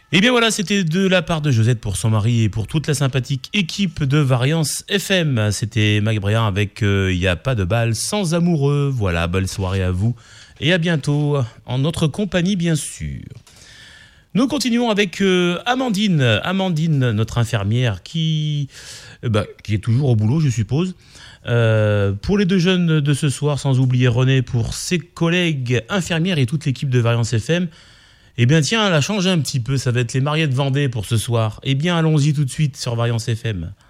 Et bien voilà, c'était de la part de Josette pour son mari et pour toute la sympathique équipe de Variance FM. C'était Mac Briand avec Y a pas de balle sans amoureux. Voilà, bonne soirée à vous et à bientôt en notre compagnie bien sûr. Nous continuons avec Amandine. Amandine, notre infirmière qui est toujours au boulot je suppose. Pour les deux jeunes de ce soir, sans oublier René pour ses collègues infirmières et toute l'équipe de Variance FM. Eh bien tiens, elle a changé un petit peu, ça va être les Mariette Vendée pour ce soir. Eh bien allons-y tout de suite sur Variance FM.